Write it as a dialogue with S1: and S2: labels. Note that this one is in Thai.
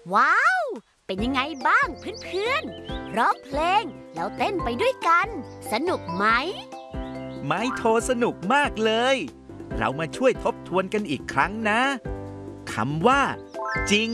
S1: ว้าว เป็นยังไงบ้างเพื่อนๆร้องเพลงแล้วเต้นไปด้วยกัน สนุกไหม
S2: ไม้โทสนุกมากเลย เรามาช่วยทบทวนกันอีกครั้งนะ คำว่า จริง